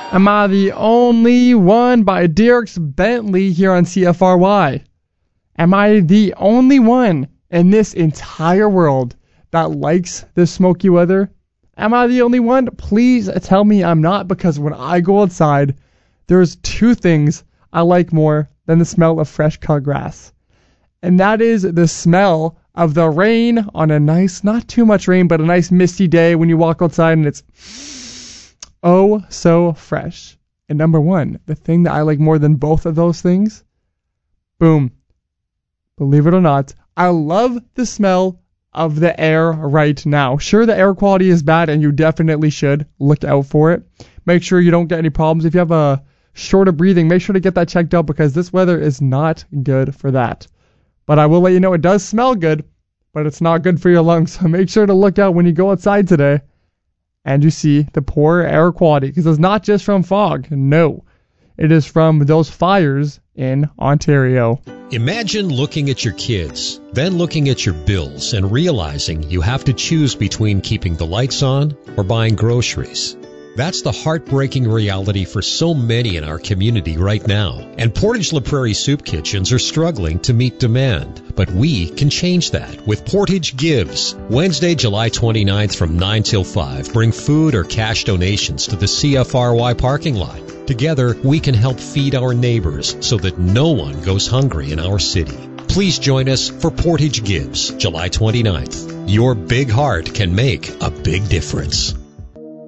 Am I the Only One by Dierks Bentley here on CFRY. Am I the only one in this entire world that likes the smoky weather? Am I the only one? Please tell me I'm not, because when I go outside, there's two things I like more than the smell of fresh cut grass. And that is the smell of the rain on a nice, not too much rain, but a nice misty day when you walk outside and it's oh so fresh. And number one, the thing that I like more than both of those things, boom. Believe it or not, I love the smell of the air right now. Sure, the air quality is bad, and you definitely should look out for it. Make sure you don't get any problems. If you have a short of breathing, make sure to get that checked out, because this weather is not good for that. But I will let you know it does smell good, but it's not good for your lungs. So make sure to look out when you go outside today and you see the poor air quality, because it's not just from fog. No, it is from those fires in Ontario. Imagine looking at your kids, then looking at your bills and realizing you have to choose between keeping the lights on or buying groceries. That's the heartbreaking reality for so many in our community right now. And Portage La Prairie Soup Kitchens are struggling to meet demand. But we can change that with Portage Gives. Wednesday, July 29th from 9 till 5. Bring food or cash donations to the CFRY parking lot. Together, we can help feed our neighbors so that no one goes hungry in our city. Please join us for Portage Gives, July 29th. Your big heart can make a big difference.